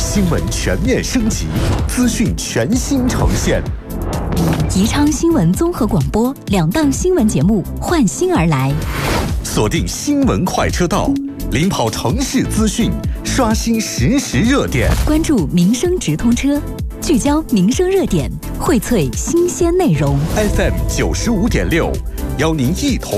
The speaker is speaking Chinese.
新闻全面升级，资讯全新呈现。 宜昌新闻综合广播2档新闻节目换新而来， 锁定新闻快车道，领跑城市资讯，刷新实时热点， 关注民生直通车，聚焦民生热点，荟萃新鲜内容。 FM 95.6，邀您一同